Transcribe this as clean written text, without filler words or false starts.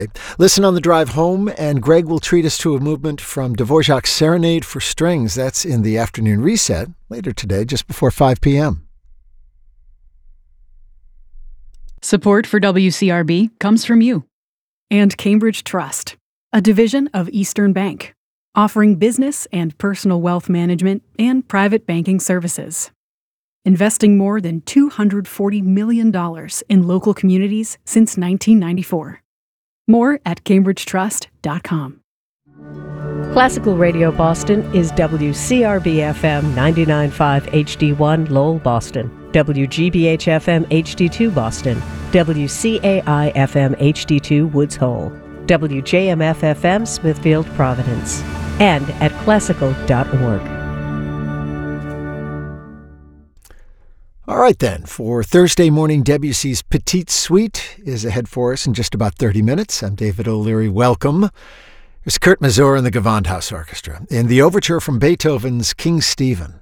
Listen on the drive home, and Greg will treat us to a movement from Dvorak's Serenade for Strings. That's in the afternoon reset later today, just before 5 p.m. Support for WCRB comes from you and Cambridge Trust, a division of Eastern Bank, offering business and personal wealth management and private banking services. Investing more than $240 million in local communities since 1994. More at cambridgetrust.com. Classical Radio Boston is WCRB-FM 99.5 HD1 Lowell, Boston, WGBH-FM HD2 Boston, WCAI-FM HD2 Woods Hole, WJMF-FM Smithfield, Providence, and at classical.org. All right, then, for Thursday morning, Debussy's Petite Suite is ahead for us in just about 30 minutes. I'm David O'Leary. Welcome. There's Kurt Masur and the Gewandhaus Orchestra in the overture from Beethoven's King Stephen.